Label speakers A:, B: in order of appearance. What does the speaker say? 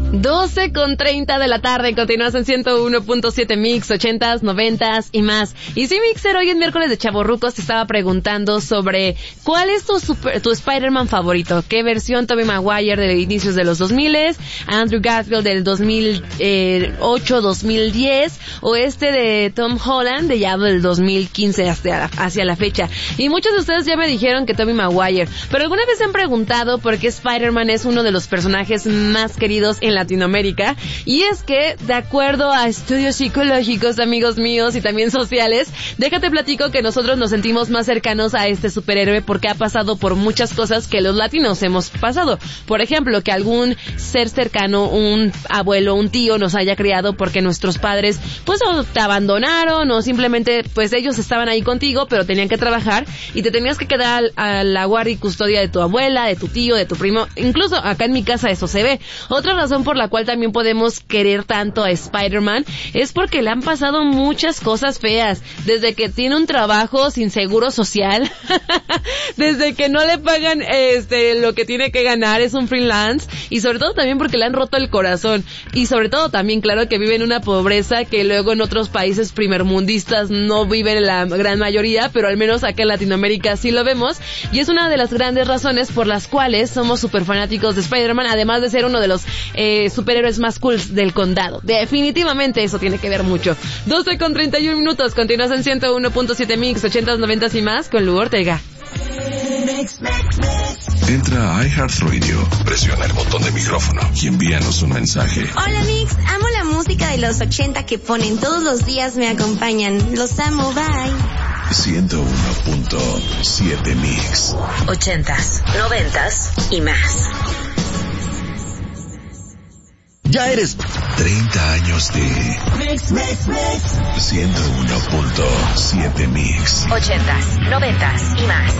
A: 12:30 de la tarde, continúas en 101.7 Mix, 80s, 90s y más. Y sí, Mixer, hoy en miércoles de Chavorrucos te estaba preguntando sobre ¿cuál es tu Spider-Man favorito? ¿Qué versión? Tobey Maguire de inicios de los 2000, Andrew Garfield del 2008, 2010, o este de Tom Holland de ya del 2015 hacia la fecha. Y muchos de ustedes ya me dijeron que Tobey Maguire, pero ¿alguna vez se han preguntado por qué Spider-Man es uno de los personajes más queridos en Latinoamérica? Y es que, de acuerdo a estudios psicológicos, amigos míos, y también sociales, déjate platico que nosotros nos sentimos más cercanos a este superhéroe porque ha pasado por muchas cosas que los latinos hemos pasado. Por ejemplo, que algún ser cercano, un abuelo, un tío nos haya criado porque nuestros padres pues o te abandonaron o simplemente pues ellos estaban ahí contigo pero tenían que trabajar y te tenías que quedar a la guardia y custodia de tu abuela, de tu tío, de tu primo. Incluso acá en mi casa eso se ve. Otra razón por la cual también podemos querer tanto a Spider-Man es porque le han pasado muchas cosas feas, desde que tiene un trabajo sin seguro social, desde que no le pagan lo que tiene que ganar, es un freelance, y sobre todo también porque le han roto el corazón, y sobre todo también claro que vive en una pobreza que luego en otros países primermundistas no viven la gran mayoría, pero al menos acá en Latinoamérica sí lo vemos, y es una de las grandes razones por las cuales somos súper fanáticos de Spider-Man, además de ser uno de los superhéroes más cool del condado. Definitivamente eso tiene que ver mucho. 12:31, continúas en 101.7 Mix, 80s, 90s y más con Lu Ortega.
B: Entra a iHeartRadio, presiona el botón de micrófono y envíanos un mensaje.
C: Hola Mix, amo la música de los 80 que ponen todos los días, me acompañan. Los amo, bye.
B: 101.7 Mix.
D: 80s, 90s y más.
B: Ya eres 30 años de Mix. 101.7 Mix.
D: 80s, 90s y más.